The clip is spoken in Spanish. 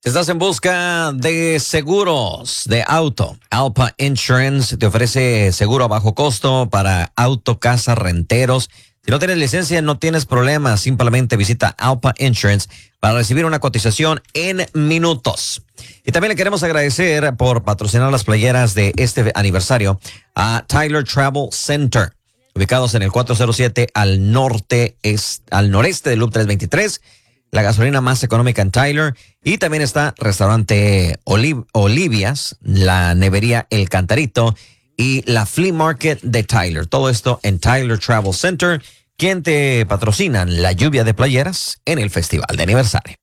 Si estás en busca de seguros de auto, Alpa Insurance te ofrece seguro a bajo costo para auto, casa, renteros. Si no tienes licencia, no tienes problema. Simplemente visita Alpa Insurance para recibir una cotización en minutos. Y también le queremos agradecer por patrocinar las playeras de este aniversario a Tyler Travel Center, ubicados en el 407 al noreste del Loop 323. La gasolina más económica en Tyler. Y también está restaurante Olivias, la nevería El Cantarito y la Flea Market de Tyler. Todo esto en Tyler Travel Center, quien te patrocinan la lluvia de playeras en el festival de aniversario.